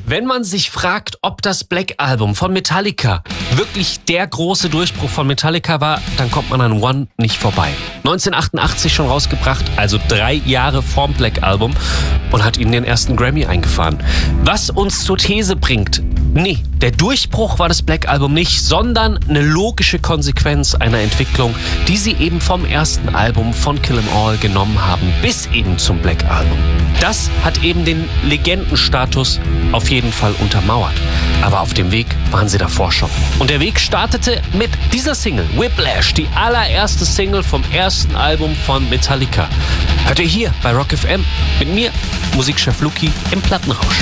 Wenn man sich fragt, ob das Black Album von Metallica wirklich der große Durchbruch von Metallica war, dann kommt man an One nicht vorbei. 1988 schon rausgebracht, also 3 Jahre vorm Black Album, und hat ihnen den ersten Grammy eingefahren. Was uns zur These bringt, nee, der Durchbruch war das Black Album nicht, sondern eine logische Konsequenz einer Entwicklung, die sie eben vom ersten Album von Kill 'Em All genommen haben, bis eben zum Black Album. Das hat eben den Legendenstatus auf jeden Fall untermauert. Aber auf dem Weg waren sie davor schon. Und der Weg startete mit dieser Single, Whiplash, die allererste Single vom ersten Album von Metallica. Hört ihr hier bei Rock FM mit mir, Musikchef Luki, im Plattenrausch.